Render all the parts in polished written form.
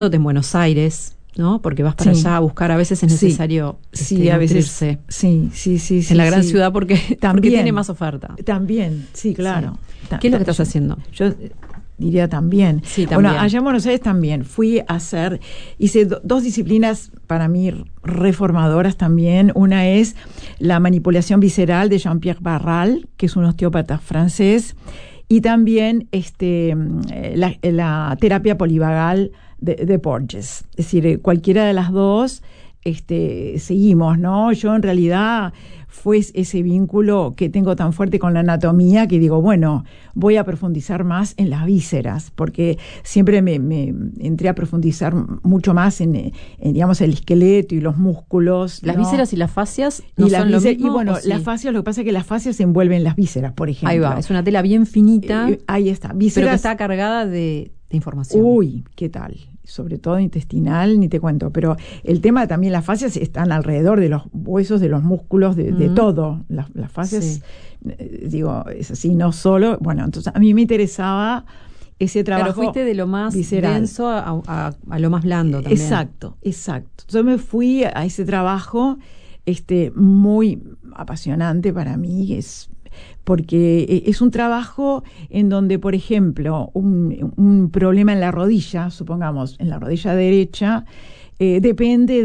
en Buenos Aires, ¿no? Porque vas para allá a buscar, a veces es necesario a veces nutrirse sí, en la gran sí. ciudad porque tiene más oferta. También, sí, claro. Sí. ¿Qué es lo que estás haciendo? Yo diría también. Sí, también. Bueno, allá en Buenos Aires también hice dos disciplinas para mí reformadoras también. Una es la manipulación visceral de Jean-Pierre Barral, que es un osteópata francés, y también la terapia polivagal de Porges. Es decir, cualquiera de las dos seguimos, ¿no? Yo en realidad fue ese vínculo que tengo tan fuerte con la anatomía que digo, bueno, voy a profundizar más en las vísceras, porque siempre me entré a profundizar mucho más en digamos, el esqueleto y los músculos. Las ¿no? vísceras y las fascias no son lo mismo. Y bueno, las fascias, lo que pasa es que las fascias se envuelven en las vísceras, por ejemplo. Ahí va, es una tela bien finita. Ahí está, vísceras. Pero que está cargada de información. Uy, ¿qué tal? Sobre todo intestinal, ni te cuento. Pero el tema también, las fascias están alrededor de los huesos, de los músculos, de todo. Las fascias, digo, es así, no solo. Bueno, entonces a mí me interesaba ese trabajo. Pero fuiste de lo más visceral, denso a lo más blando también. Exacto. Yo me fui a ese trabajo muy apasionante para mí, porque es un trabajo en donde, por ejemplo, un problema en la rodilla, supongamos, en la rodilla derecha, depende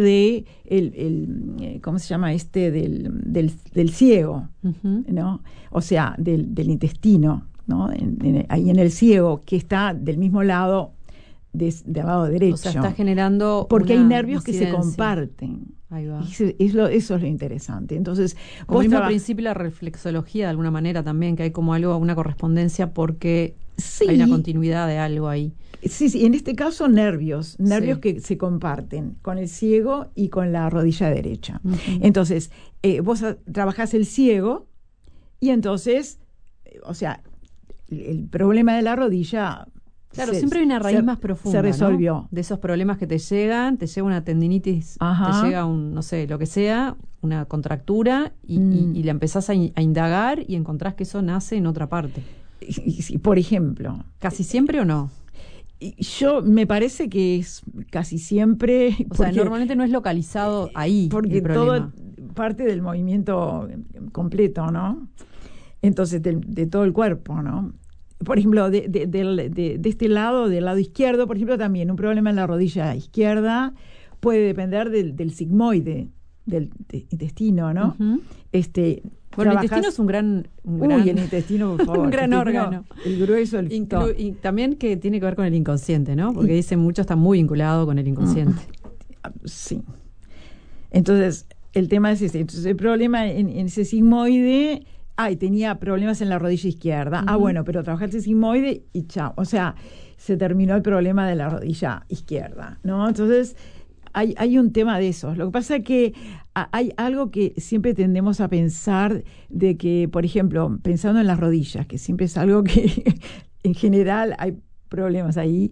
de ¿cómo se llama? Del ciego, ¿no? O sea, del intestino, ¿no? Ahí en el ciego, que está del mismo lado del lado derecho. O sea, está generando porque hay nervios incidencia. Que se comparten. Ahí va. Eso es lo interesante. Entonces, como mismo principio la reflexología de alguna manera también, que hay como una correspondencia porque hay una continuidad de algo ahí. Sí, en este caso nervios que se comparten con el ciego y con la rodilla derecha. Uh-huh. Entonces, vos trabajás el ciego y entonces, o sea, el problema de la rodilla... Claro, siempre hay una raíz más profunda, se resolvió. ¿no? De esos problemas que te llega una tendinitis, te llega no sé, lo que sea, una contractura y la empezás a indagar y encontrás que eso nace en otra parte. Y, por ejemplo... ¿Casi siempre o no? Yo me parece que es casi siempre... O sea, normalmente no es localizado ahí. Porque todo parte del movimiento completo, ¿no? Entonces, de todo el cuerpo, ¿no? Por ejemplo, de este lado, del lado izquierdo, por ejemplo, también un problema en la rodilla izquierda puede depender del sigmoide, del intestino, ¿no? Uh-huh. Bueno, el intestino es un gran... el intestino, por favor. Un gran órgano. El grueso, y también que tiene que ver con el inconsciente, ¿no? Porque dicen mucho está muy vinculado con el inconsciente. Sí. Entonces, el tema es ese. Entonces, el problema en ese sigmoide... tenía problemas en la rodilla izquierda. Uh-huh. Bueno, pero trabajaste sigmoide y chao. O sea, se terminó el problema de la rodilla izquierda, ¿no? Entonces, hay un tema de eso. Lo que pasa es que hay algo que siempre tendemos a pensar de que, por ejemplo, pensando en las rodillas, que siempre es algo que en general hay problemas ahí,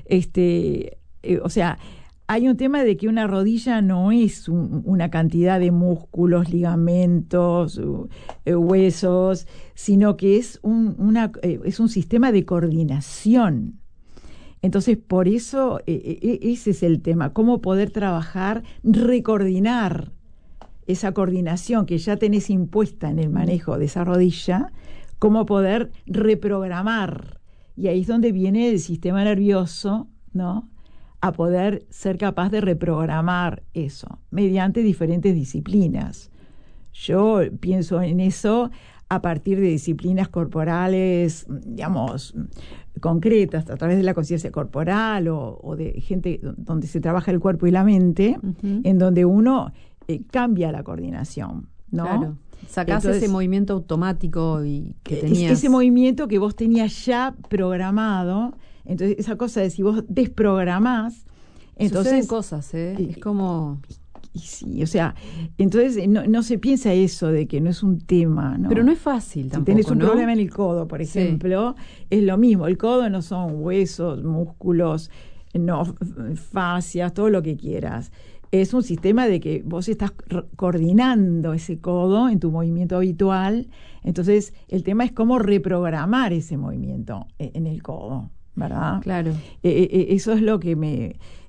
o sea... Hay un tema de que una rodilla no es una cantidad de músculos, ligamentos, huesos, sino que es un sistema de coordinación. Entonces, por eso ese es el tema, cómo poder trabajar, recoordinar esa coordinación que ya tenés impuesta en el manejo de esa rodilla, cómo poder reprogramar. Y ahí es donde viene el sistema nervioso, ¿no?, a poder ser capaz de reprogramar eso mediante diferentes disciplinas. Yo pienso en eso a partir de disciplinas corporales, digamos, concretas, a través de la conciencia corporal o de gente donde se trabaja el cuerpo y la mente, uh-huh, en donde uno cambia la coordinación, ¿no? Claro. Sacás ese movimiento automático que tenías. Ese movimiento que vos tenías ya programado. Entonces, esa cosa de si vos desprogramás, entonces... Suceden cosas, es como... Y sí, o sea, entonces no se piensa eso de que no es un tema, ¿no? Pero no es fácil tampoco, si tenés un ¿no? problema en el codo, por ejemplo, es lo mismo. El codo no son huesos, músculos, no fascias, todo lo que quieras. Es un sistema de que vos estás coordinando ese codo en tu movimiento habitual. Entonces, el tema es cómo reprogramar ese movimiento en el codo, ¿verdad? Claro. Eso es lo que me